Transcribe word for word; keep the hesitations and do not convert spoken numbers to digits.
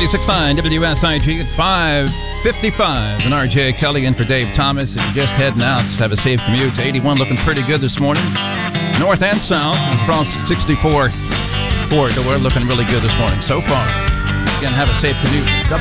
ninety-six point nine W S I G at five fifty-five. And R J Kelly in for Dave Thomas. If you're just heading out, have a safe commute. eighty-one looking pretty good this morning. North and south across sixty-four corridor looking really good this morning so far. Again, have a safe commute.